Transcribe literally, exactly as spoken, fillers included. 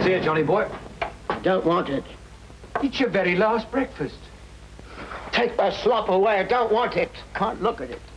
here, Johnny boy. Don't want it. It's your very last breakfast. Take my slop away. I don't want it. Can't look at it.